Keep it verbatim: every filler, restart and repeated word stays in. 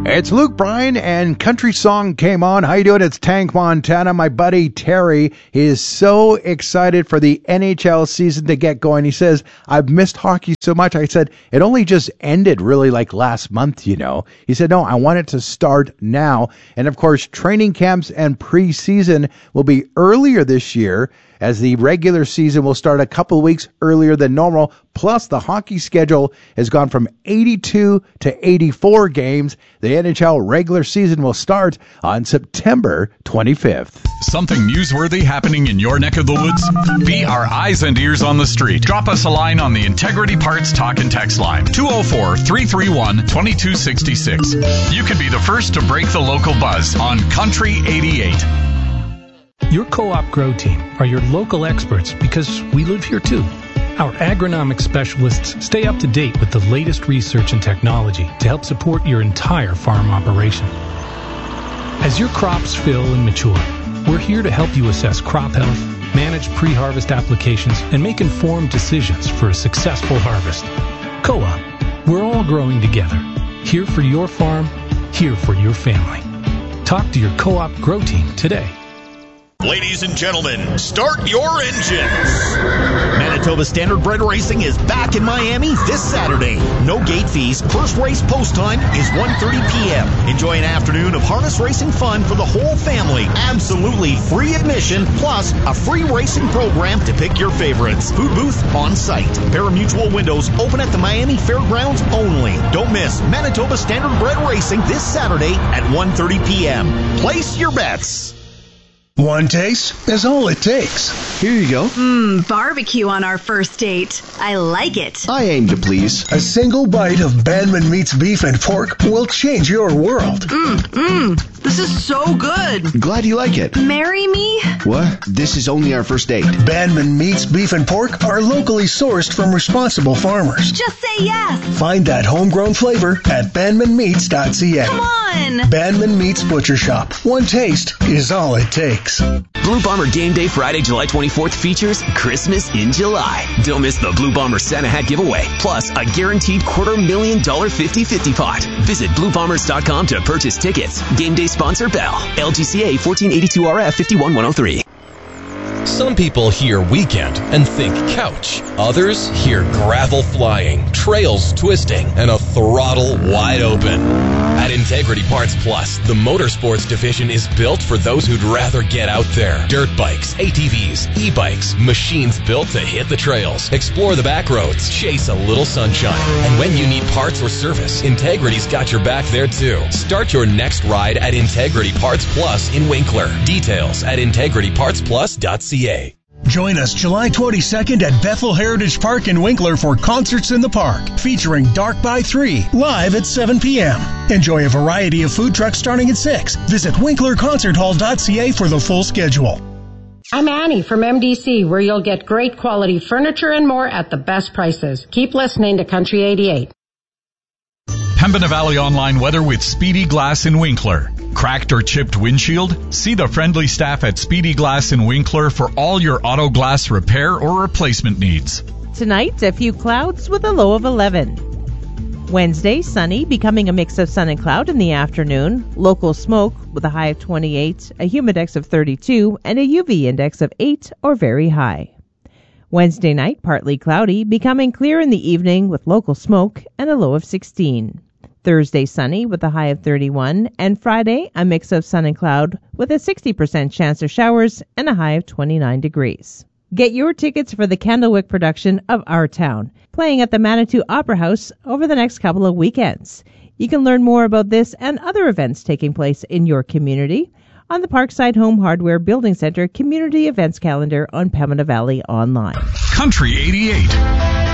It's Luke Bryan, and Country Song came on. How you doing? It's Tank Montana. My buddy Terry is so excited for the N H L season to get going. He says, I've missed hockey so much. I said, it only just ended really like last month, you know. He said, no, I want it to start now. And of course, training camps and preseason will be earlier this year, as the regular season will start a couple of weeks earlier than normal. Plus, the hockey schedule has gone from eighty-two to eighty-four games. The N H L regular season will start on September twenty-fifth. Something newsworthy happening in your neck of the woods? Be our eyes and ears on the street. Drop us a line on the Integrity Parts Talk and Text line, two oh four, three three one, two two six six. You can be the first to break the local buzz on Country eighty-eight. Your Co-op Grow Team are your local experts because we live here too. Our agronomic specialists stay up to date with the latest research and technology to help support your entire farm operation. As your crops fill and mature, we're here to help you assess crop health, manage pre-harvest applications, and make informed decisions for a successful harvest. Co-op, we're all growing together. Here for your farm, here for your family. Talk to your Co-op Grow Team today. Ladies and gentlemen, start your engines. Manitoba Standardbred Racing is back in Miami this Saturday. No gate fees. First race post time is one thirty p.m. Enjoy an afternoon of harness racing fun for the whole family. Absolutely free admission, plus a free racing program to pick your favorites. Food booth on site. Parimutuel windows open at the Miami Fairgrounds only. Don't miss Manitoba Standardbred Racing this Saturday at one thirty p.m. Place your bets. One taste is all it takes. Here you go. Mmm, barbecue on our first date. I like it. I aim to please. A single bite of Bandman Meats Beef and Pork will change your world. Mmm, mmm. This is so good. Glad you like it. Marry me? What? This is only our first date. Bandman Meats Beef and Pork are locally sourced from responsible farmers. Just say yes. Find that homegrown flavor at bandman meats dot c a. Come on. Bandman Meats Butcher Shop. One taste is all it takes. Blue Bomber Game Day Friday, July twenty-fourth features Christmas in July. Don't miss the Blue Bomber Santa Hat giveaway, plus a guaranteed quarter million dollar fifty-fifty pot. Visit blue bombers dot com to purchase tickets. Game Day sponsor Bell. L G C A fourteen eighty-two R F fifty-one one oh three. Some people hear weekend and think couch. Others hear gravel flying, trails twisting, and a throttle wide open. At Integrity Parts Plus, the motorsports division is built for those who'd rather get out there. Dirt bikes, A T Vs, e-bikes, machines built to hit the trails, explore the back roads, chase a little sunshine. And when you need parts or service, Integrity's got your back there too. Start your next ride at Integrity Parts Plus in Winkler. Details at integrity parts plus dot c a. Join us July twenty-second at Bethel Heritage Park in Winkler for Concerts in the Park, featuring Dark by three, live at seven p.m. Enjoy a variety of food trucks starting at six. Visit winkler concert hall dot c a for the full schedule. I'm Annie from M D C, where you'll get great quality furniture and more at the best prices. Keep listening to Country eighty-eight. Pembina Valley Online weather with Speedy Glass in Winkler. Cracked or chipped windshield? See the friendly staff at Speedy Glass in Winkler for all your auto glass repair or replacement needs. Tonight, a few clouds with a low of eleven. Wednesday, sunny, becoming a mix of sun and cloud in the afternoon. Local smoke with a high of twenty-eight, a humidex of thirty-two, and a U V index of eight or very high. Wednesday night, partly cloudy, becoming clear in the evening with local smoke and a low of sixteen. Thursday, sunny with a high of thirty-one, and Friday, a mix of sun and cloud with a sixty percent chance of showers and a high of twenty-nine degrees. Get your tickets for the Candlewick production of Our Town, playing at the Manitou Opera House over the next couple of weekends. You can learn more about this and other events taking place in your community on the Parkside Home Hardware Building Center Community Events Calendar on Pembina Valley Online. Country eighty-eight.